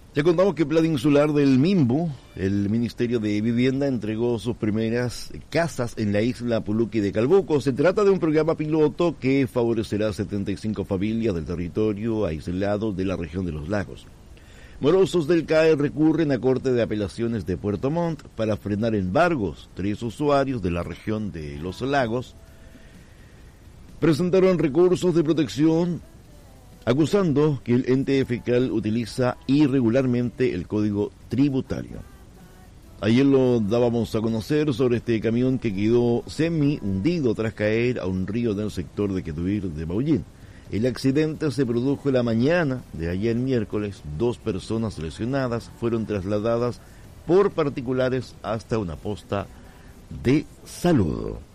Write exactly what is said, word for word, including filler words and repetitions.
Ya contamos que Plan Insular del Mimbu, el Ministerio de Vivienda, entregó sus primeras casas en la isla Puluqui de Calbuco. Se trata de un programa piloto que favorecerá a setenta y cinco familias del territorio aislado de la región de los lagos. Morosos del C A E recurren a Corte de Apelaciones de Puerto Montt para frenar embargos. Tres usuarios de la región de los lagos presentaron recursos de protección acusando que el ente fiscal utiliza irregularmente el código tributario. Ayer lo dábamos a conocer sobre este camión que quedó semi hundido tras caer a un río del sector de Quetuir de Maullín. El accidente se produjo la mañana de ayer miércoles. Dos personas lesionadas fueron trasladadas por particulares hasta una posta de salud.